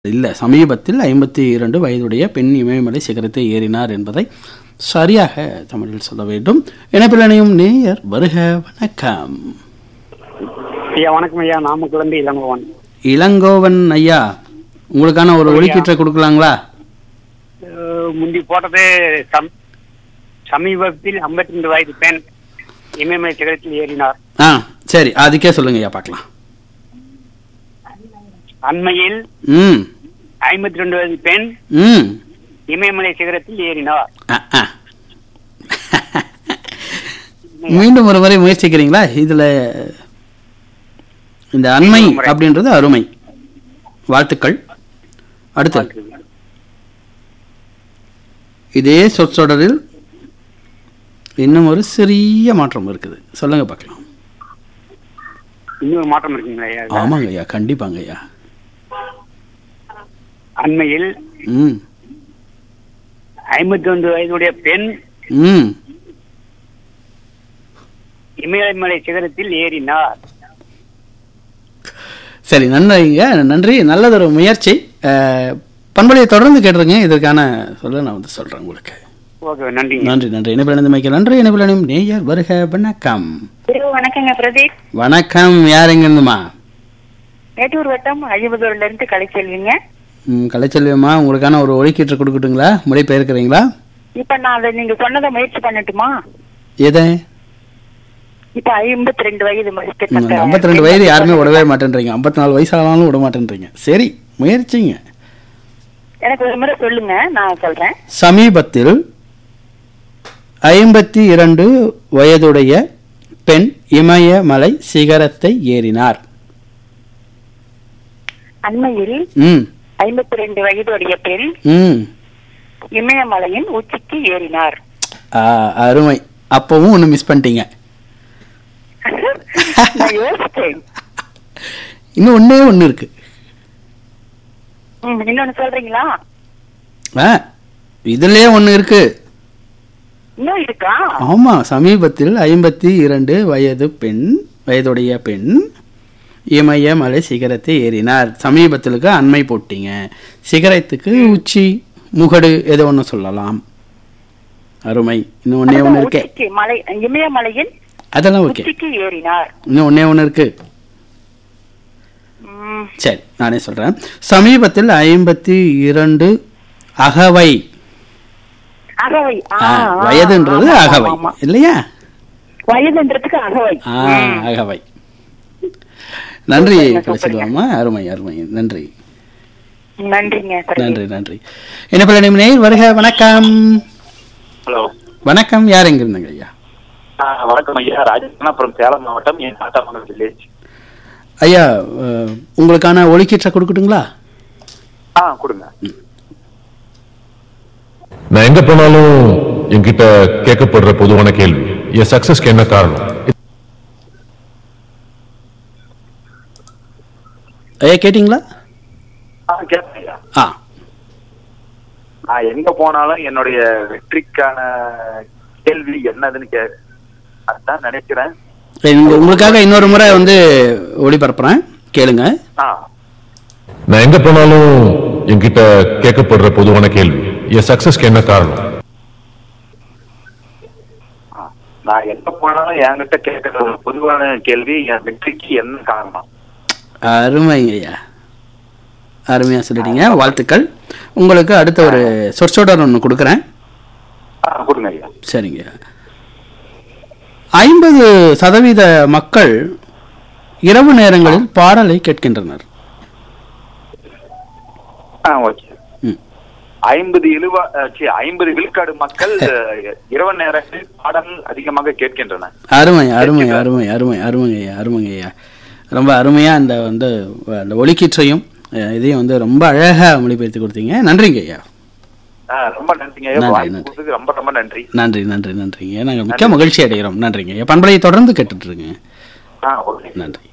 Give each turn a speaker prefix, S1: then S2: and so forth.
S1: இல்ல, சமீபத்தில் 52 வயதுடைய பெண் இமயமலை சிகரத்தை ஏறினார் என்பதை சரியாக தமிழில் சொல்ல வேண்டும். இணைப்பில் இணையும் நேயர் வருக. வணக்கம்
S2: ஐயா. வணக்கம் ஐயா. நாமக்கல் இளங்கோவன்.
S1: இளங்கோவன் ஐயா, உங்களுக்கான ஒரு ஒலிக்கீற்றை கொடுக்கலாங்களா?
S2: முந்தி போட்டது சமீபத்தில் 52 வயது பெண் இமயமலை சிகரத்தில் ஏறினார்.
S1: சரி, அதுக்கே சொல்லுங்க ஐயா, பார்க்கலாம்.
S2: அண்மையில் 52 வயது பெண் இமயமலை சிகரத்தில் ஏறினார்.
S1: மீண்டும் ஒரு முறை முயற்சிக்கிறீங்களா? இதுல இந்த அண்மை அப்படின்றது அருமை. வாழ்த்துக்கள். அடுத்து இதே சொற்றொடரில் இன்னும் ஒரு சிறிய மாற்றம் இருக்குது, சொல்லுங்க பார்க்கலாம்.
S2: இன்னொரு மாற்றம் இருக்குங்களா ஐயா?
S1: ஆமாங்க ஐயா, கண்டிப்பாங்க ஐயா.
S2: அண்மையில் 51 வயதுடைய பெண் இமயமலை சிகரத்தில் ஏறினார்.
S1: சரி, நன்றிங்க, நன்றி. நல்லதொரு முயற்சி. பண்பலையை தொடர்ந்து கேட்டுருங்க, இதற்கான சொல்ல நான் வந்து சொல்றேன் உங்களுக்கு.
S2: நன்றி
S1: நன்றி நன்றி. இணைப்பில் மைக்க நன்றி. இணைப்பில் நேயர் வருக. வணக்கம்.
S3: வணக்கங்க பிரதீப்.
S1: வணக்கம். யார் எங்க இருந்துமா?
S3: மேட்டூர் வட்டம் அழிவதூர்ல இருந்து கலைச்செல்விங்க.
S1: கலைச்செல்வியம்மா, உங்களுக்கான ஒரு ஒலிக்கீற்று கொடுக்கட்டுங்களா? முறை பெயர்க்கிறீங்களா?
S3: இப்ப நான் அதை நீங்க சொன்னதை முயற்சி பண்ணட்டுமா?
S1: எதை?
S3: இப்ப 52 வயது
S1: 52 வயது யாருமே விடவே மாட்டேன்றீங்க. 54 வயசு ஆனாலும் விட மாட்டேன்றீங்க. சரி, முயற்சிங்க.
S3: எனக்கு ஒரு முறை சொல்லுங்க, நான் சொல்றேன்.
S1: சமீபத்தில் 52 வயதுடைய பெண் இமயமலை சிகரத்தை ஏறினார்.
S3: அண்மையில் 52 வயதுடைய பெண் இமயமலையின் உச்சிக்கு ஏறினார்.
S1: அருமை. அப்பவும் ஒண்ணு மிஸ் பண்ணிட்டீங்க. இன்னும் ஒண்ணு இருக்கு.
S3: இன்னொன்னு சொல்றீங்களா?
S1: இதுலயே ஒண்ணு இருக்கு.
S3: இன்னும் இருக்கா?
S1: ஆமா, சமீபத்தில் 52 வயதுடைய பெண் இமயமலை சிகரத்தை ஏறினார். சமீபத்திலுக்கு அண்மை போட்டீங்க. சிகரத்துக்கு உச்சி, முகடு, ஏதோ ஒண்ணு சொல்லலாம். அருமை. இன்னும் ஒண்ணு இருக்கு.
S3: இமயமலையின்
S1: அதெல்லாம் ஓகே.
S3: ஏறினார்.
S1: இன்னும் ஒண்ணு இருக்கு. சரி, நானே சொல்றேன். சமீபத்தில் 52 அகவை. வயதுன்றது அகவை இல்லையா?
S3: வயதுன்றதுக்கு அகவை.
S1: அகவை. நன்றி சொல்லுவாமா. அருமை அருமை. நன்றி
S3: நன்றிங்க.
S1: நன்றி நன்றி. என்ன பல நேயர் வருக. வணக்கம்.
S2: ஹலோ,
S1: வணக்கம். யார் எங்க இருந்தங்க ஐயா?
S2: வணக்கம் ஐயா. ராஜஸ்தான், சேலம் மாவட்டம், என் தாத்தாமங்கலம் வில்லேஜ்.
S1: ஐயா, உங்களுக்கான ஒலிக்கீற்றை கொடுக்கட்டுங்களா?
S2: கொடுங்க.
S4: நான் எங்க போனாலும் என்கிட்ட கேட்கப்படுற பொதுவான கேள்வி, என் சக்சஸ்க்கு என்ன காரணம்?
S1: ஐயா கேட்டீங்களா?
S2: கேட்பேன். நான் எங்க போனாலும் என்னுடைய வெற்றிக்கான கேள்வி என்னதுன்னு அதான் நினைக்கிறேன்.
S1: உங்களுக்காக இன்னொரு முறை வந்து ஒளிபரப்புறேன், கேளுங்க.
S4: நான் எங்க போனாலும் என்கிட்ட கேட்கப்படுற பொதுவான கேள்வி, என் சக்சஸ்க்கு என்ன காரணம்?
S2: நான் எங்க போனாலும் என்கிட்ட கேட்கற பொதுவான கேள்வி, என் வெற்றிக்கு என்ன காரணம்?
S1: அருமைங்க ஐயா, அருமையா சொல்லிட்டீங்க. வாழ்த்துக்கள். உங்களுக்கு அடுத்த ஒரு சொற்சொடர் ஒன்று கொடுக்குறேன்.
S2: கொடுங்க ஐயா.
S1: சரிங்க. 50% மக்கள் இரவு நேரங்களில் பாடலை கேட்கின்றனர்.
S2: 50 விழுக்காடு மக்கள் இரவு நேரங்களில் பாடல் அதிகமாக கேட்கின்றனர்.
S1: அருமை அருமை அருமை அருமை அருமைங்க அருமைங்க ஐயா. ரொம்ப அருமையா அந்த ஒலிக்கீற்றையும் இதையும் வந்து ரொம்ப அழகா மொழிபெயர்த்து கொடுத்தீங்க. நன்றிங்க ஐயா.
S2: ரொம்ப நன்றிங்க. ரொம்ப ரொம்ப நன்றி.
S1: நன்றி நன்றி நன்றிங்க. நாங்கள் மிக்க மகிழ்ச்சி அடைகிறோம். நன்றிங்க. பண்பலையை தொடர்ந்து கேட்டுட்டு இருக்கீங்க. நன்றி.